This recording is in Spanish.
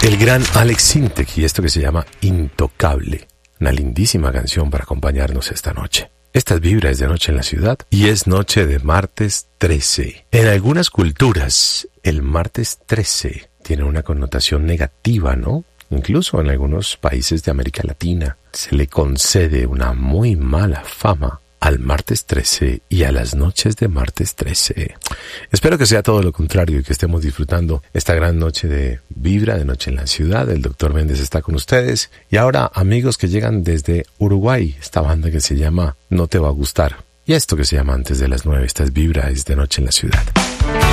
El gran Alex Sintek y esto que se llama Intocable. Una lindísima canción para acompañarnos esta noche. Esta vibra es de noche en la ciudad y es noche de martes 13. En algunas culturas, el martes 13 tiene una connotación negativa, ¿no? Incluso en algunos países de América Latina se le concede una muy mala fama al martes 13 y a las noches de martes 13. Espero que sea todo lo contrario y que estemos disfrutando esta gran noche de vibra, de noche en la ciudad. El Dr. Méndez está con ustedes. Y ahora, amigos que llegan desde Uruguay, esta banda que se llama No Te Va a Gustar. Y esto que se llama Antes de las 9, esta es Vibra, es de noche en la ciudad.